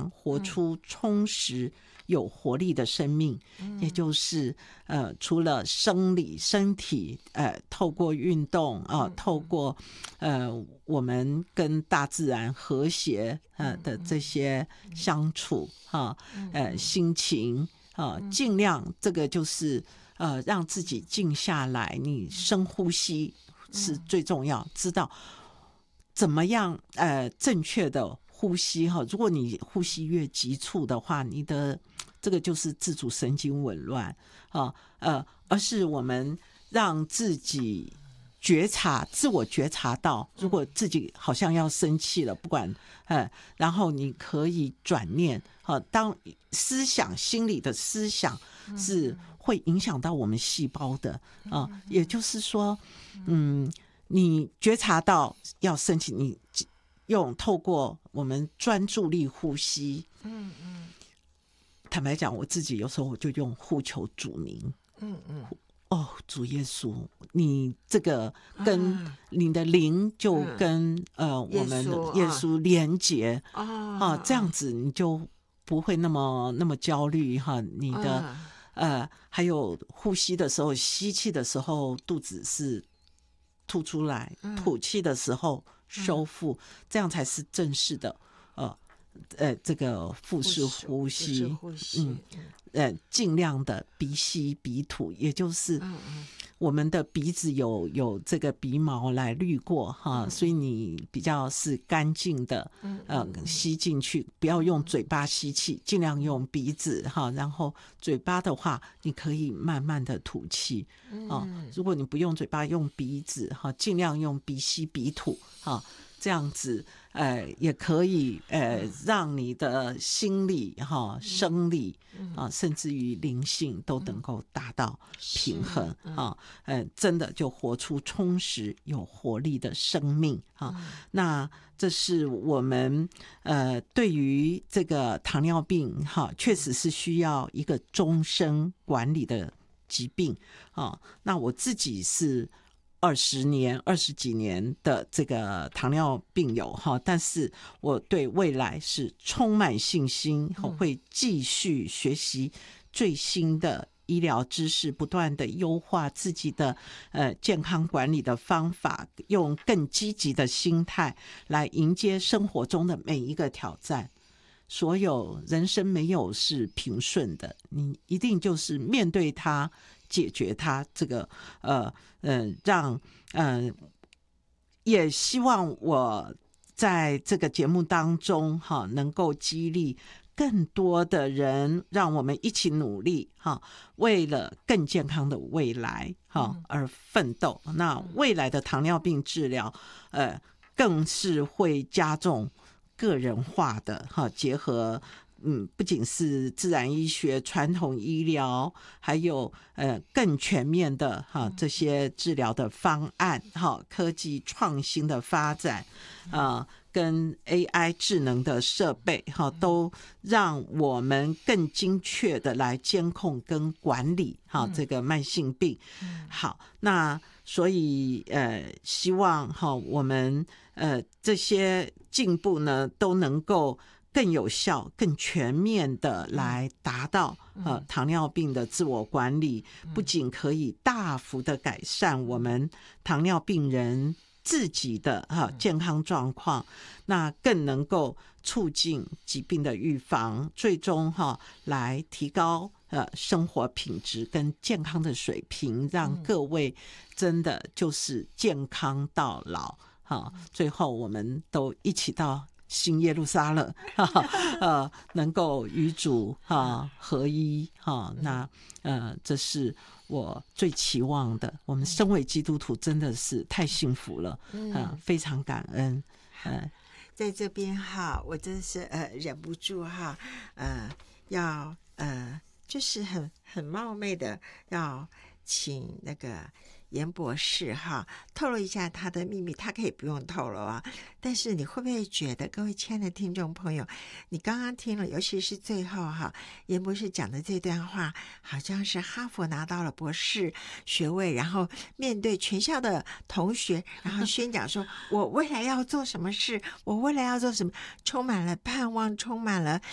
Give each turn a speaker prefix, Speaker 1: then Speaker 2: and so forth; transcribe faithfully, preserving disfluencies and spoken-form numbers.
Speaker 1: 样活出充实有活力的生命，嗯、也就是呃，除了生理身体呃，透过运动啊、呃，透过呃，我们跟大自然和谐呃的这些相处哈、啊，呃，心情啊，尽量这个就是呃，让自己静下来，你深呼吸是最重要，知道怎么样呃正确的呼吸哈。如果你呼吸越急促的话，你的这个就是自主神经紊乱啊，呃，而是我们让自己觉察，自我觉察到，如果自己好像要生气了，不管呃，然后你可以转念啊，当思想心理的思想是会影响到我们细胞的啊，也就是说，嗯。你觉察到要生气，你用透过我们专注力呼吸，嗯嗯。坦白讲，我自己有时候我就用呼求主名，嗯嗯。哦，主耶稣，你这个跟你的灵就跟、嗯、呃我们耶稣连结啊、啊，这样子你就不会那么那么焦虑哈。你的、啊、呃还有呼吸的时候，吸气的时候肚子是吐出来，吐气的时候收腹、嗯、这样才是正式的呃呃这个腹式呼吸，呼吸嗯呃尽量的鼻吸鼻吐，也就是我们的鼻子有有这个鼻毛来滤过哈、嗯，所以你比较是干净的呃吸进去，不要用嘴巴吸气，尽量用鼻子哈，然后嘴巴的话你可以慢慢的吐气啊、嗯，如果你不用嘴巴用鼻子哈，尽量用鼻吸鼻吐哈，这样子呃也可以呃让你的心理哈、生理啊，甚至于灵性都能够达到平衡啊，呃真的就活出充实有活力的生命啊。那这是我们呃对于这个糖尿病哈，确实是需要一个终身管理的疾病啊。那我自己是二十年、二十几年的这个糖尿病友哈，但是我对未来是充满信心，会继续学习最新的医疗知识，不断的优化自己的呃健康管理的方法，用更积极的心态来迎接生活中的每一个挑战。所有人生没有是平顺的，你一定就是面对它，解决它，这个呃呃，让呃，也希望我在这个节目当中哈，能够激励更多的人，让我们一起努力哈，为了更健康的未来哈而奋斗。那未来的糖尿病治疗，呃，更是会加重个人化的哈，结合嗯，不仅是自然医学、传统医疗，还有呃更全面的哈这些治疗的方案哈，科技创新的发展啊、呃，跟 A I 智能的设备哈，都让我们更精确的来监控跟管理哈这个慢性病。好，那所以呃，希望哈我们呃这些进步呢都能够更有效、更全面的来达到呃糖尿病的自我管理，不仅可以大幅的改善我们糖尿病人自己的哈健康状况，那更能够促进疾病的预防，最终哈来提高呃生活品质跟健康的水平，让各位真的就是健康到老哈。最后我们都一起到新耶路撒冷，哈哈呃，能够与主哈合一哈，那呃，这是我最期望的。我们身为基督徒，真的是太幸福了，嗯、呃，非常感恩。呃，
Speaker 2: 在这边哈，我真是呃忍不住哈，呃，要呃，就是很很冒昧的要请那个严博士哈透露一下他的秘密，他可以不用透露啊，但是你会不会觉得，各位亲爱的听众朋友，你刚刚听了，尤其是最后哈严博士讲的这段话，好像是哈佛拿到了博士学位，然后面对全校的同学，然后宣讲说我未来要做什么事，我未来要做什么，充满了盼望，充满了